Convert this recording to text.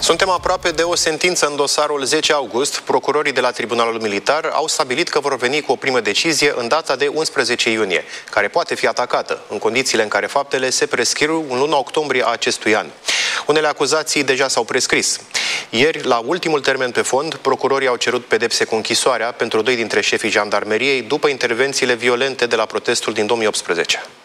Suntem aproape de o sentință în dosarul 10 august. Procurorii de la Tribunalul Militar au stabilit că vor veni cu o primă decizie în data de 11 iunie, care poate fi atacată, în condițiile în care faptele se prescriu în luna octombrie a acestui an. Unele acuzații deja s-au prescris. Ieri, la ultimul termen pe fond, procurorii au cerut pedepse cu închisoarea pentru 2 dintre șefii jandarmeriei după intervențiile violente de la protestul din 2018.